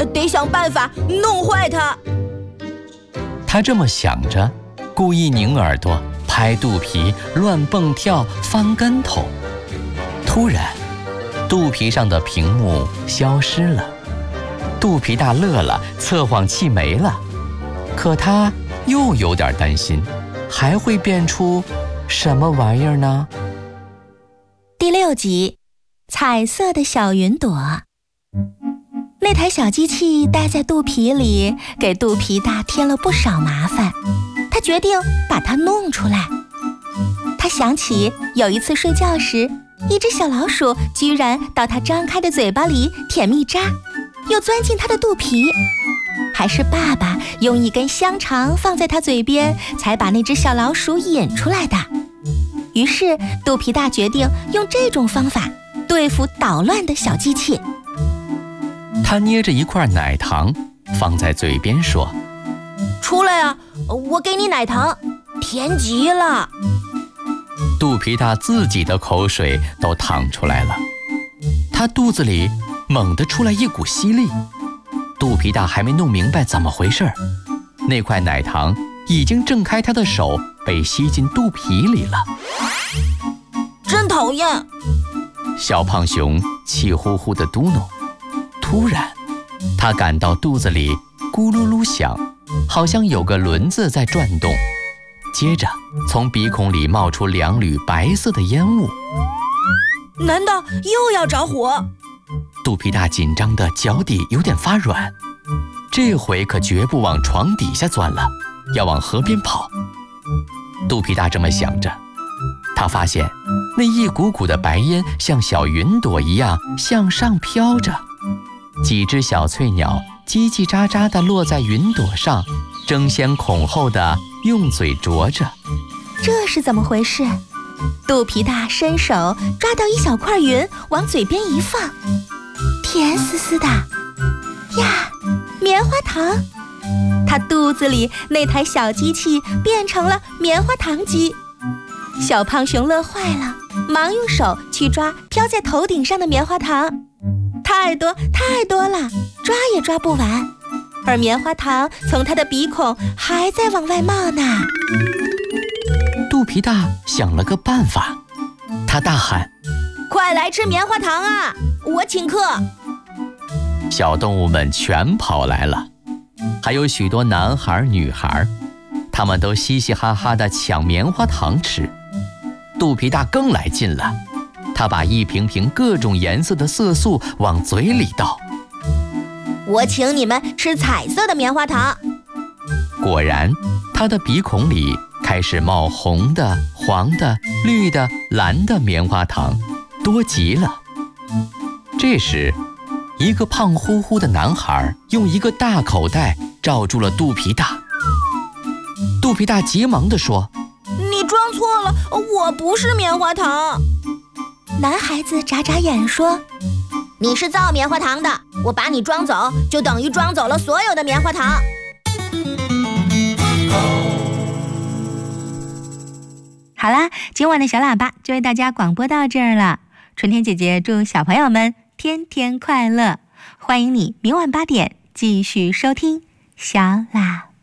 得想办法弄坏它。 他这么想着，故意拧耳朵，拍肚皮，乱蹦跳，翻跟头。突然，肚皮上的屏幕消失了。肚皮大乐了，测谎器没了。可他又有点担心，还会变出什么玩意儿呢？ 第6集，彩色的小云朵。那台小机器待在肚皮里，给肚皮大添了不少麻烦。他决定把它弄出来。他想起有一次睡觉时，一只小老鼠居然到他张开的嘴巴里舔蜜渣，又钻进他的肚皮。还是爸爸用一根香肠放在他嘴边，才把那只小老鼠引出来的。于是肚皮大决定用这种方法对付捣乱的小机器。 他捏着一块奶糖放在嘴边说： 出来啊，我给你奶糖，甜极了。 肚皮大自己的口水都淌出来了，他肚子里猛地出来一股吸力。肚皮大还没弄明白怎么回事，那块奶糖已经挣开他的手，被吸进肚皮里了。 真讨厌！ 小胖熊气呼呼地嘟哝。突然，他感到肚子里咕噜噜响，好像有个轮子在转动。接着，从鼻孔里冒出2缕白色的烟雾。 难道又要着火？ 肚皮大紧张的脚底有点发软，这回可绝不往床底下钻了，要往河边跑。肚皮大这么想着，他发现那一股股的白烟像小云朵一样向上飘着，几只小翠鸟叽叽喳喳地落在云朵上，争先恐后地用嘴啄着。 这是怎么回事？肚皮大伸手抓到一小块云，往嘴边一放，甜丝丝的呀，棉花糖。他肚子里那台小机器变成了棉花糖机。小胖熊乐坏了，忙用手去抓飘在头顶上的棉花糖，太多太多了，抓也抓不完。而棉花糖从他的鼻孔还在往外冒呢。 肚皮大想了个办法，他大喊： 快来吃棉花糖啊，我请客！ 小动物们全跑来了，还有许多男孩女孩，他们都嘻嘻哈哈地抢棉花糖吃。肚皮大更来劲了，他把一瓶瓶各种颜色的色素往嘴里倒。 我请你们吃彩色的棉花糖。 果然，他的鼻孔里开始冒红的、黄的、绿的、蓝的棉花糖，多极了。这时，一个胖乎乎的男孩用一个大口袋罩住了肚皮大。肚皮大急忙地说： 你装错了，我不是棉花糖。 男孩子眨眨眼说： 你是造棉花糖的，我把你装走，就等于装走了所有的棉花糖。 好啦，今晚的小喇叭就为大家广播到这儿了。春天姐姐祝小朋友们天天快乐，欢迎你明晚8点继续收听小喇叭。